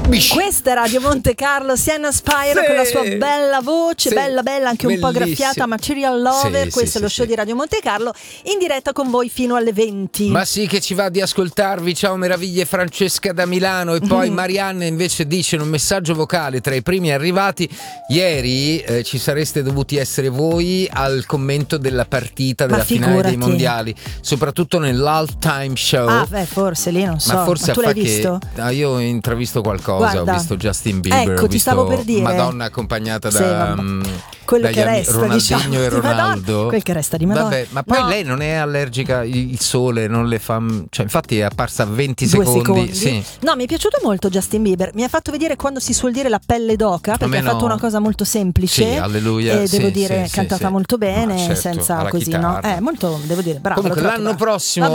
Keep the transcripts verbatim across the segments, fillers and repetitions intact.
Bish. Questa è Radio Monte Carlo, Sienna Spyro, sì. con la sua bella voce, sì. bella bella, anche un Bellissimo. po' graffiata, Material Lover. Sì, Questo sì, è lo sì, show sì. di Radio Monte Carlo, in diretta con voi fino alle venti. Ma sì, che ci va di ascoltarvi. Ciao meraviglie, Francesca da Milano. E poi Mm. Marianne invece dice in un messaggio vocale tra i primi arrivati: ieri eh, ci sareste dovuti essere voi al commento della partita della Ma finale dei figurati. mondiali, soprattutto nell'halftime show. Ah, beh, forse lì non so. Ma forse Ma tu a l'hai fa visto? Che, ah, io ho intravisto qualcosa, Guarda. ho visto Justin Bieber, Ecco, ho ti visto stavo per dire. Madonna accompagnata Sì, da vabbè. mm, Quello dagli che ami- resta, Ronaldinho diciamo, e di Madonna. Ronaldo. Quel che resta di Madonna. Vabbè, ma poi No. lei non è allergica, il il sole non le fa, cioè infatti è apparsa a venti Due secondi, secondi. sì. No, mi è piaciuto molto Justin Bieber. Mi ha fatto vedere quando si suol dire la pelle d'oca, perché me ha fatto no. una cosa molto semplice. Sì, alleluia. E sì, devo dire, sì, cantata sì, sì. molto bene, Ma certo, senza alla così, no? chitarra. Eh, molto, devo dire, bravo. Comunque l'ho trovato l'anno bravo. prossimo,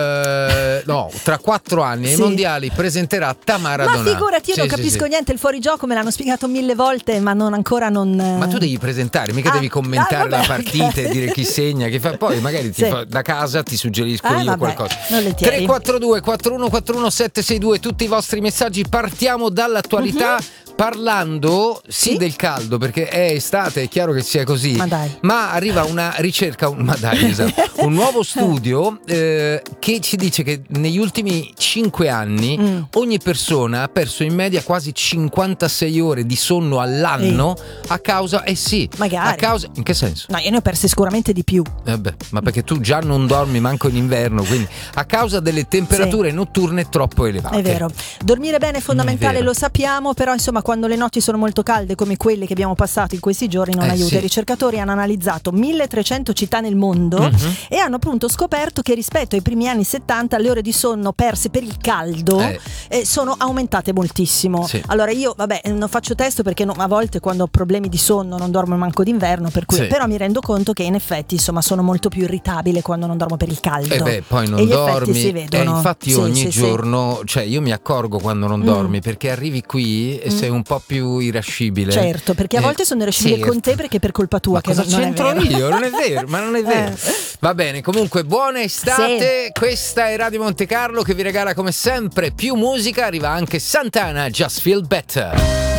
Vabbè. eh, no, tra quattro anni ai Sì. mondiali presenterà Tamara Ma Donà. figurati, io Sì, non sì, capisco sì. niente. Il fuorigioco me l'hanno spiegato mille volte, ma non ancora non. Ma tu devi presentare, mica Ah, devi commentare ah, vabbè, la partita ok. e dire chi segna, chi fa. Poi magari ti Sì. fa- da casa ti suggerisco Ah, io vabbè, qualcosa. volentieri. tre quattro due quattro uno quattro uno sette sei due, tutti i vostri messaggi. Partiamo dall'attualità. Parlando sì, Sì? del caldo, perché è estate, è chiaro che sia così. Ma dai. Ma arriva una ricerca, un, ma dai, esatto, un nuovo studio eh, che ci dice che negli ultimi cinque anni Mm. ogni persona ha perso in media quasi cinquantasei ore di sonno all'anno a causa, eh sì, Magari. a causa, in che senso? No, io ne ho perse sicuramente di più. Eh beh, ma perché tu già non dormi manco in inverno, quindi a causa delle temperature notturne troppo elevate. È vero. Dormire bene è fondamentale, vero. lo sappiamo, però insomma quando le notti sono molto calde come quelle che abbiamo passato in questi giorni non Eh, aiuta. sì. I ricercatori hanno analizzato milletrecento città nel mondo Mhm. e hanno appunto scoperto che rispetto ai primi anni settanta le ore di sonno perse per il caldo Eh. eh, sono aumentate moltissimo. Sì. Allora io vabbè non faccio testo perché no- a volte quando ho problemi di sonno non dormo manco d'inverno, per cui Sì. però mi rendo conto che in effetti insomma sono molto più irritabile quando non dormo per il caldo. E beh, poi non E gli effetti dormi. si Eh, vedono. infatti Sì, ogni sì, sì. giorno, cioè io mi accorgo quando non Mm. dormi, perché arrivi qui e sei un po' più irascibile. Certo, perché a Eh, volte sono irascibile certo. con te perché per colpa tua. Ma che cosa non, non è c'entro vero. io? Non è vero, ma non è vero. Eh. Va bene, comunque buona estate. Questa è Radio Monte Carlo che vi regala come sempre più musica. Arriva anche Santana, Just Feel Better.